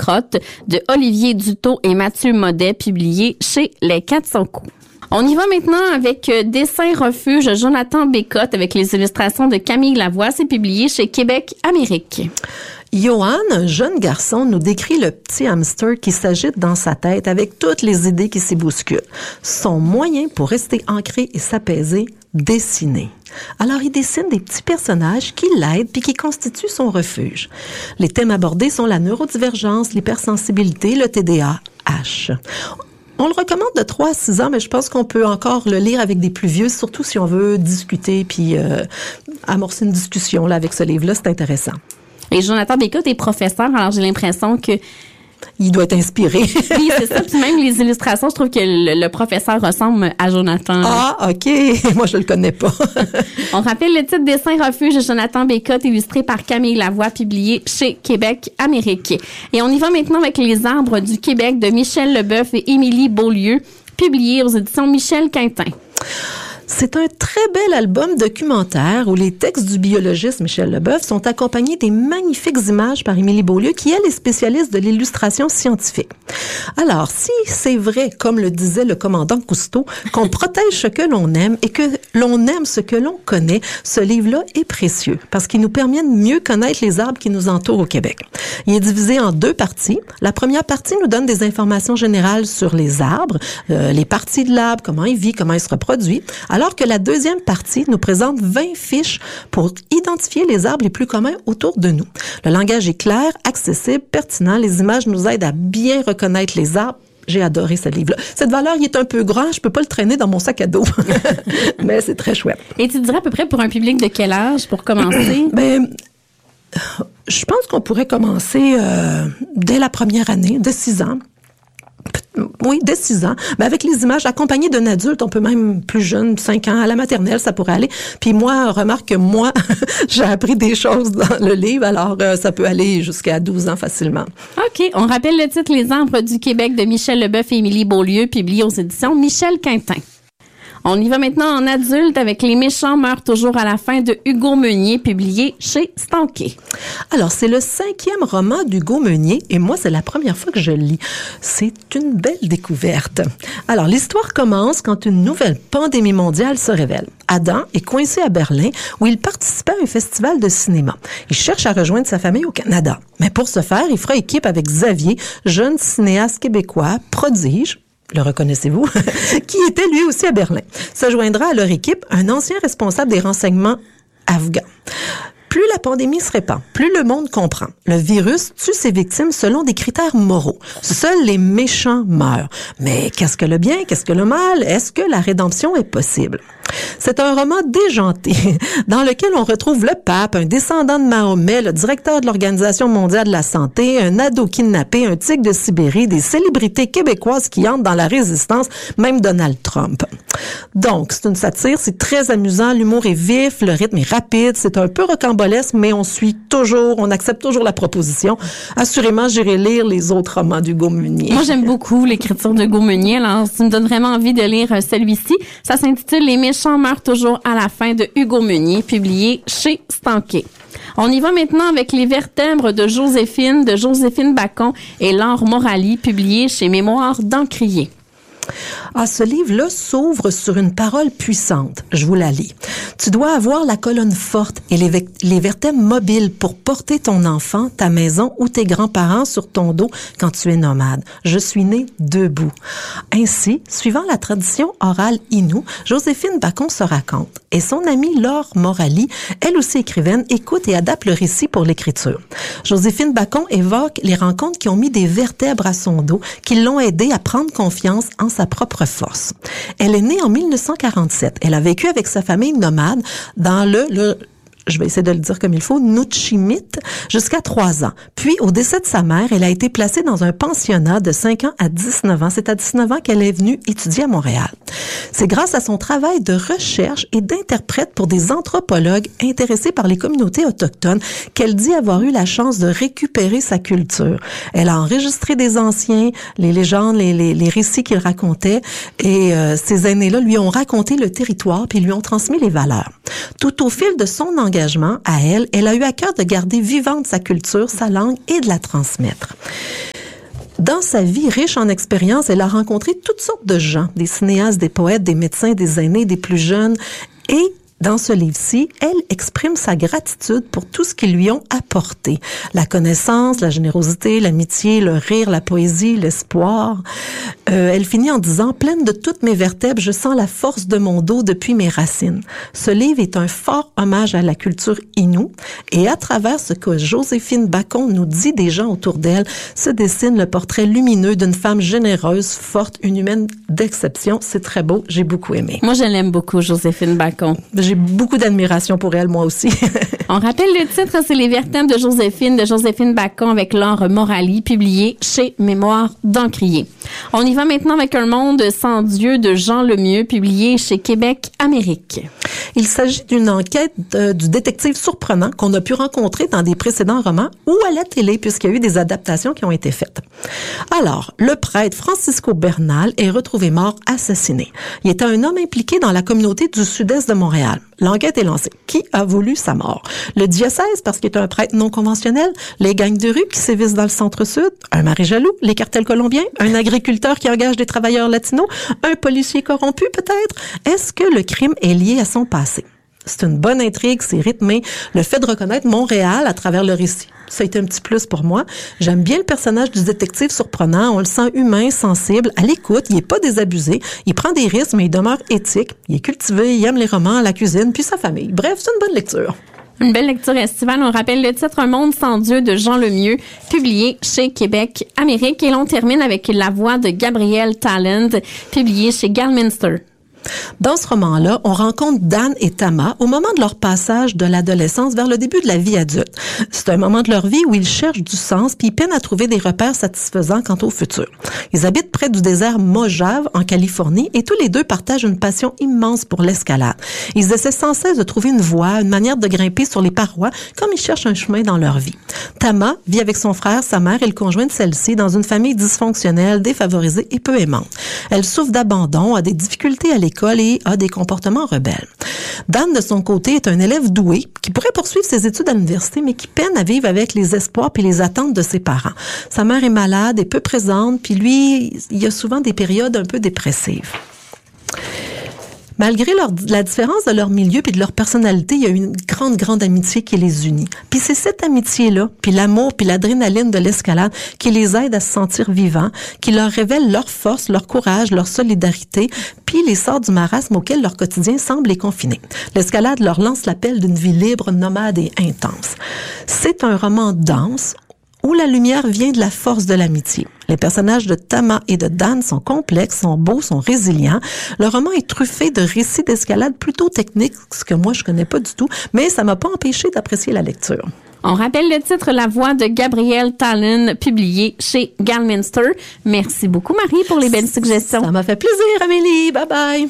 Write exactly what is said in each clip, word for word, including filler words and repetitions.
crottes de Olivier Dutot et Mathieu Modet, publié chez Les quatre cents coups. On y va maintenant avec Dessin refuge Jonathan Bécotte avec les illustrations de Camille Lavoie. C'est publié chez Québec Amérique. Johan, un jeune garçon, nous décrit le petit hamster qui s'agite dans sa tête avec toutes les idées qui s'y bousculent. Son moyen pour rester ancré et s'apaiser, dessiner. Alors, il dessine des petits personnages qui l'aident puis qui constituent son refuge. Les thèmes abordés sont la neurodivergence, l'hypersensibilité, le T D A H. On le recommande de trois à six ans, mais je pense qu'on peut encore le lire avec des plus vieux, surtout si on veut discuter puis euh, amorcer une discussion là avec ce livre-là, c'est intéressant. Et Jonathan Bécotte est professeur, alors j'ai l'impression que il doit être inspiré. Oui, c'est ça. Puis même les illustrations, je trouve que le, le professeur ressemble à Jonathan. Ah, OK. Moi, je le connais pas. On rappelle le titre Dessin refuge de Jonathan Bécotte, illustré par Camille Lavoie, publié chez Québec Amérique. Et on y va maintenant avec Les arbres du Québec de Michel Leboeuf et Émilie Beaulieu, publié aux éditions Michel Quintin. C'est un très bel album documentaire où les textes du biologiste Michel Leboeuf sont accompagnés des magnifiques images par Émilie Beaulieu, qui, elle, est spécialiste de l'illustration scientifique. Alors, si c'est vrai, comme le disait le commandant Cousteau, qu'on protège ce que l'on aime et que l'on aime ce que l'on connaît, ce livre-là est précieux parce qu'il nous permet de mieux connaître les arbres qui nous entourent au Québec. Il est divisé en deux parties. La première partie nous donne des informations générales sur les arbres, euh, les parties de l'arbre, comment il vit, comment il se reproduit. Alors que la deuxième partie nous présente vingt fiches pour identifier les arbres les plus communs autour de nous. Le langage est clair, accessible, pertinent. Les images nous aident à bien reconnaître les arbres. J'ai adoré ce livre-là. Cette valeur, il est un peu grand. Je peux pas le traîner dans mon sac à dos. Mais c'est très chouette. Et tu dirais à peu près pour un public de quel âge pour commencer? Ben, je pense qu'on pourrait commencer euh, dès la première année, dès six ans. Oui, dès six ans. Mais avec les images accompagnées d'un adulte, on peut même plus jeune, cinq ans, à la maternelle, ça pourrait aller. Puis moi, remarque que moi, j'ai appris des choses dans le livre, alors euh, ça peut aller jusqu'à douze ans facilement. OK. On rappelle le titre Les arbres du Québec de Michel Leboeuf et Émilie Beaulieu, publié aux éditions Michel Quintin. On y va maintenant en adulte avec Les méchants meurent toujours à la fin de Hugo Meunier, publié chez Stanké. Alors, c'est le cinquième roman d'Hugo Meunier et moi, c'est la première fois que je le lis. C'est une belle découverte. Alors, l'histoire commence quand une nouvelle pandémie mondiale se révèle. Adam est coincé à Berlin où il participait à un festival de cinéma. Il cherche à rejoindre sa famille au Canada. Mais pour ce faire, il fera équipe avec Xavier, jeune cinéaste québécois, prodige, le reconnaissez-vous, qui était lui aussi à Berlin. Se joindra à leur équipe un ancien responsable des renseignements afghans. Plus la pandémie se répand, plus le monde comprend. Le virus tue ses victimes selon des critères moraux. Seuls les méchants meurent. Mais qu'est-ce que le bien? Qu'est-ce que le mal? Est-ce que la rédemption est possible? C'est un roman déjanté dans lequel on retrouve le pape, un descendant de Mahomet, le directeur de l'Organisation mondiale de la santé, un ado kidnappé, un tigre de Sibérie, des célébrités québécoises qui entrent dans la résistance, même Donald Trump. Donc, c'est une satire, c'est très amusant, l'humour est vif, le rythme est rapide, c'est un peu rocambolesque, mais on suit toujours, on accepte toujours la proposition. Assurément, j'irai lire les autres romans d'Hugo Meunier. Moi, j'aime beaucoup l'écriture d'Hugo Meunier, alors ça me donne vraiment envie de lire celui-ci. Ça s'intitule Les méchants meurent toujours à la fin de Hugo Meunier, publié chez Stanké. On y va maintenant avec Les vertèbres de Joséphine, de Joséphine Bacon et Laure Morali, publié chez Mémoires d'Encrier. Ah, ce livre-là s'ouvre sur une parole puissante. Je vous la lis. Tu dois avoir la colonne forte et les, ve- les vertèbres mobiles pour porter ton enfant, ta maison ou tes grands-parents sur ton dos quand tu es nomade. Je suis née debout. Ainsi, suivant la tradition orale Innu, Joséphine Bacon se raconte. Et son amie Laure Morali, elle aussi écrivaine, écoute et adapte le récit pour l'écriture. Joséphine Bacon évoque les rencontres qui ont mis des vertèbres à son dos, qui l'ont aidée à prendre confiance en sa propre force. Elle est née en mille neuf cent quarante-sept. Elle a vécu avec sa famille nomade dans le, le je vais essayer de le dire comme il faut, Nuchimit, jusqu'à trois ans. Puis, au décès de sa mère, elle a été placée dans un pensionnat de cinq ans à dix-neuf ans. C'est à dix-neuf ans qu'elle est venue étudier à Montréal. C'est grâce à son travail de recherche et d'interprète pour des anthropologues intéressés par les communautés autochtones qu'elle dit avoir eu la chance de récupérer sa culture. Elle a enregistré des anciens, les légendes, les, les, les récits qu'il racontait, et euh, ces aînés-là lui ont raconté le territoire puis lui ont transmis les valeurs. Tout au fil de son engagement engagement à elle, elle a eu à cœur de garder vivante sa culture, sa langue et de la transmettre. Dans sa vie riche en expériences, elle a rencontré toutes sortes de gens, des cinéastes, des poètes, des médecins, des aînés, des plus jeunes. Et dans ce livre-ci, elle exprime sa gratitude pour tout ce qu'ils lui ont apporté. La connaissance, la générosité, l'amitié, le rire, la poésie, l'espoir. Euh, elle finit en disant « Pleine de toutes mes vertèbres, je sens la force de mon dos depuis mes racines. » Ce livre est un fort hommage à la culture Innu et à travers ce que Joséphine Bacon nous dit des gens autour d'elle, se dessine le portrait lumineux d'une femme généreuse, forte, une humaine d'exception. C'est très beau, j'ai beaucoup aimé. Moi, je l'aime beaucoup, Joséphine Bacon. J'ai beaucoup d'admiration pour elle, moi aussi. On rappelle le titre, c'est Les vertèbres de Joséphine, de Joséphine Bacon avec Laure Morali, publié chez Mémoire d'Encrier. On y va maintenant avec Un monde sans Dieu de Jean Lemieux, publié chez Québec Amérique. Il s'agit d'une enquête de, du détective surprenant qu'on a pu rencontrer dans des précédents romans ou à la télé, puisqu'il y a eu des adaptations qui ont été faites. Alors, le prêtre Francisco Bernal est retrouvé mort, assassiné. Il était un homme impliqué dans la communauté du sud-est de Montréal. L'enquête est lancée. Qui a voulu sa mort? Le diocèse, parce qu'il est un prêtre non conventionnel, les gangs de rue qui sévissent dans le centre-sud, un mari jaloux, les cartels colombiens, un agriculteur qui engage des travailleurs latinos, un policier corrompu peut-être. Est-ce que le crime est lié à son passé? C'est une bonne intrigue, c'est rythmé. Le fait de reconnaître Montréal à travers le récit, ça a été un petit plus pour moi. J'aime bien le personnage du détective surprenant. On le sent humain, sensible, à l'écoute. Il est pas désabusé. Il prend des risques, mais il demeure éthique. Il est cultivé, il aime les romans, la cuisine, puis sa famille. Bref, c'est une bonne lecture. Une belle lecture estivale. On rappelle le titre Un monde sans Dieu de Jean Lemieux, publié chez Québec Amérique. Et l'on termine avec La voix de Gabrielle Talent, publié chez Galminster. Dans ce roman-là, on rencontre Dan et Tama au moment de leur passage de l'adolescence vers le début de la vie adulte. C'est un moment de leur vie où ils cherchent du sens puis ils peinent à trouver des repères satisfaisants quant au futur. Ils habitent près du désert Mojave en Californie et tous les deux partagent une passion immense pour l'escalade. Ils essaient sans cesse de trouver une voie, une manière de grimper sur les parois comme ils cherchent un chemin dans leur vie. Tama vit avec son frère, sa mère et le conjoint de celle-ci dans une famille dysfonctionnelle, défavorisée et peu aimante. Elle souffre d'abandon, a des difficultés à l'école et a des comportements rebelles. Dan, de son côté, est un élève doué qui pourrait poursuivre ses études à l'université, mais qui peine à vivre avec les espoirs puis les attentes de ses parents. Sa mère est malade et peu présente, puis lui, il y a souvent des périodes un peu dépressives. Malgré leur, la différence de leur milieu puis de leur personnalité, il y a une grande, grande amitié qui les unit. Puis c'est cette amitié-là, puis l'amour, puis l'adrénaline de l'escalade qui les aide à se sentir vivants, qui leur révèle leur force, leur courage, leur solidarité, puis les sort du marasme auquel leur quotidien semble les confiner. L'escalade leur lance l'appel d'une vie libre, nomade et intense. C'est un roman dense, où la lumière vient de la force de l'amitié. Les personnages de Tama et de Dan sont complexes, sont beaux, sont résilients. Le roman est truffé de récits d'escalade plutôt techniques, ce que moi je connais pas du tout, mais ça m'a pas empêché d'apprécier la lecture. On rappelle le titre La voix de Gabrielle Talon, publié chez Galminster. Merci beaucoup Marie pour les belles suggestions. Ça m'a fait plaisir Amélie, bye bye.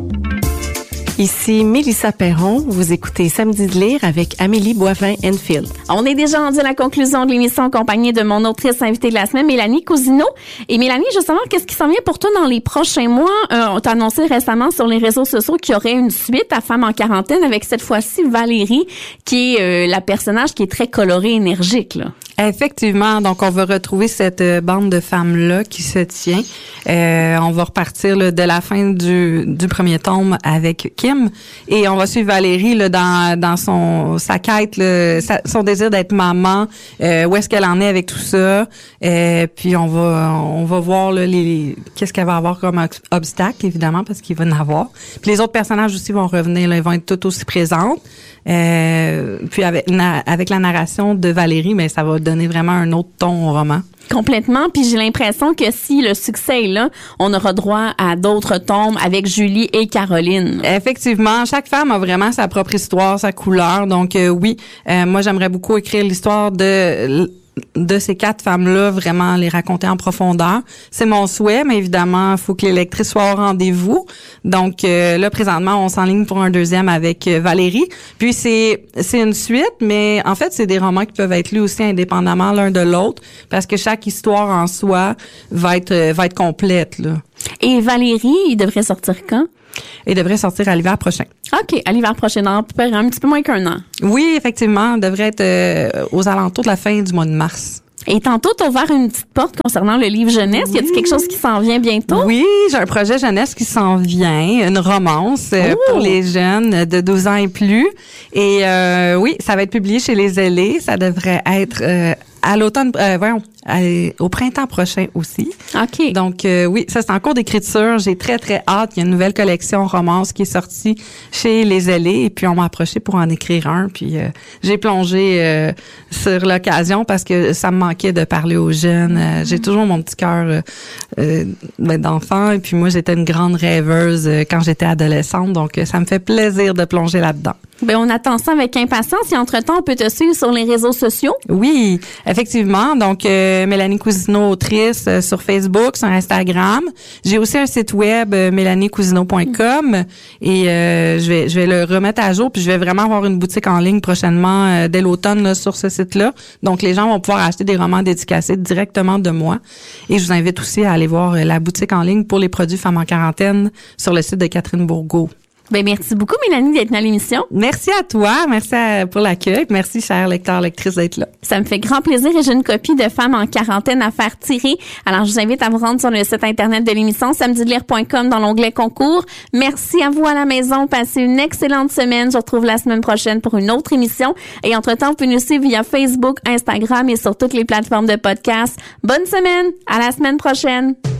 Ici Mélissa Perron, vous écoutez Samedi de lire avec Amélie Boivin-Enfield. On est déjà rendu à la conclusion de l'émission en compagnie de mon autrice invitée de la semaine, Mélanie Cousineau. Et Mélanie, justement, qu'est-ce qui s'en vient pour toi dans les prochains mois? Euh, on t'a annoncé récemment sur les réseaux sociaux qu'il y aurait une suite à Femmes en quarantaine avec cette fois-ci Valérie, qui est euh, la personnage qui est très colorée, énergique, là. Effectivement, donc on va retrouver cette euh, bande de femmes-là qui se tient. Euh, on va repartir là, de la fin du, du premier tome avec Kim et on va suivre Valérie là, dans, dans son sa quête, là, sa, son désir d'être maman, euh, où est-ce qu'elle en est avec tout ça. Euh, puis on va on va voir là, les, les qu'est-ce qu'elle va avoir comme obstacle, évidemment, parce qu'il va en avoir. Puis les autres personnages aussi vont revenir, là, ils vont être tout aussi présentes. Euh, puis avec, na, avec la narration de Valérie, mais ça va donner vraiment un autre ton au roman. Complètement. Puis j'ai l'impression que si le succès est là, on aura droit à d'autres tomes avec Julie et Caroline. Effectivement, chaque femme a vraiment sa propre histoire, sa couleur. Donc euh, oui, euh, moi j'aimerais beaucoup écrire l'histoire de de ces quatre femmes-là, vraiment les raconter en profondeur. C'est mon souhait, mais évidemment, il faut que les lectrices soient au rendez-vous. Donc euh, là, présentement, on s'enligne pour un deuxième avec euh, Valérie. Puis c'est c'est une suite, mais en fait, c'est des romans qui peuvent être lus aussi indépendamment l'un de l'autre, parce que chaque histoire en soi va être euh, va être complète, là. Et Valérie, il devrait sortir quand? et devrait sortir à l'hiver prochain. OK, à l'hiver prochain, dans un petit peu moins qu'un an. Oui, effectivement, devrait être euh, aux alentours de la fin du mois de mars. Et tantôt, tu as ouvert une petite porte concernant le livre jeunesse. Oui. Y a-t-il quelque chose qui s'en vient bientôt? Oui, j'ai un projet jeunesse qui s'en vient, une romance euh, pour les jeunes de douze ans et plus. Et euh, oui, ça va être publié chez Les Ailés. Ça devrait être euh, à l'automne, euh, voyons, à, au printemps prochain aussi. OK. Donc euh, oui, ça c'est en cours d'écriture. J'ai très très hâte. Il y a une nouvelle collection romance qui est sortie chez Les Ailés et puis on m'a approché pour en écrire un. Puis euh, j'ai plongé euh, sur l'occasion parce que ça me manquait de parler aux jeunes. Euh, j'ai toujours mon petit cœur euh, euh, d'enfant et puis moi j'étais une grande rêveuse euh, quand j'étais adolescente. Donc euh, ça me fait plaisir de plonger là-dedans. Ben on attend ça avec impatience et entre-temps on peut te suivre sur les réseaux sociaux. Oui, effectivement. Donc euh, Mélanie Cousineau, autrice euh, sur Facebook, sur Instagram. J'ai aussi un site web euh, mélanie cousineau point com et euh, je vais je vais le remettre à jour puis je vais vraiment avoir une boutique en ligne prochainement euh, dès l'automne là, sur ce site-là. Donc les gens vont pouvoir acheter des romans dédicacés directement de moi et je vous invite aussi à aller voir euh, la boutique en ligne pour les produits femmes en quarantaine sur le site de Catherine Bourgault. Ben merci beaucoup Mélanie d'être dans l'émission. Merci à toi, merci à, pour l'accueil, merci chers lecteurs lectrices d'être là. Ça me fait grand plaisir et j'ai une copie de Femmes en quarantaine à faire tirer. Alors je vous invite à vous rendre sur le site internet de l'émission samedi lire point com dans l'onglet concours. Merci à vous à la maison, passez une excellente semaine. Je vous retrouve la semaine prochaine pour une autre émission et entre-temps vous pouvez nous suivre via Facebook, Instagram et sur toutes les plateformes de podcast. Bonne semaine, à la semaine prochaine.